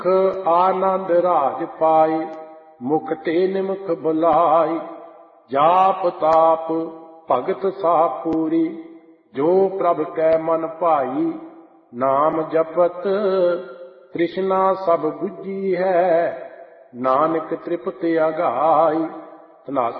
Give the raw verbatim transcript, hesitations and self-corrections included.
आनंद राज पाई, मुक्ति निमुख बुलाई। जाप ताप भगत सा पूरी, जो प्रभ कै मन भाई। नाम जपत तृष्णा सब बुझी है, नानक तृप्त अघाई।